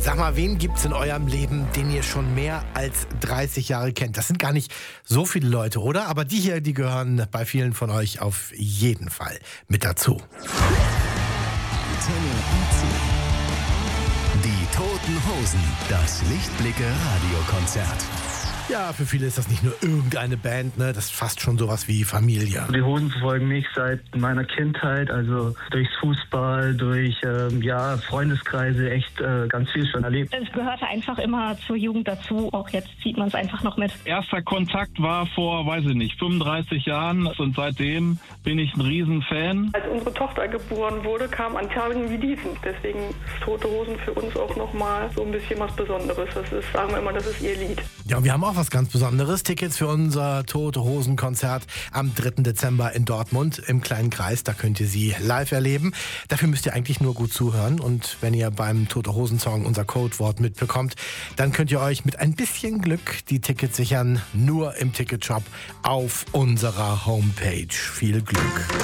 Sag mal, wen gibt's in eurem Leben, den ihr schon mehr als 30 Jahre kennt? Das sind gar nicht so viele Leute, oder? Aber die hier, die gehören bei vielen von euch auf jeden Fall mit dazu. Die Toten Hosen, das Lichtblicke-Radiokonzert. Ja, für viele ist das nicht nur irgendeine Band, ne? Das ist fast schon sowas wie Familie. Die Hosen verfolgen mich seit meiner Kindheit, also durchs Fußball, durch Freundeskreise, echt ganz viel schon erlebt. Es gehörte einfach immer zur Jugend dazu, auch jetzt zieht man es einfach noch mit. Erster Kontakt war vor, 35 Jahren und seitdem bin ich ein Riesenfan. Als unsere Tochter geboren wurde, kam an Tagen wie diesen. Deswegen ist Tote Hosen für uns auch nochmal so ein bisschen was Besonderes. Das ist, sagen wir immer, das ist ihr Lied. Ja, wir haben auch was ganz Besonderes. Tickets für unser Tote Hosen Konzert am 3. Dezember in Dortmund im kleinen Kreis. Da könnt ihr sie live erleben. Dafür müsst ihr eigentlich nur gut zuhören. Und wenn ihr beim Tote Hosen Song unser Codewort mitbekommt, dann könnt ihr euch mit ein bisschen Glück die Tickets sichern. Nur im Ticketshop auf unserer Homepage. Viel Glück.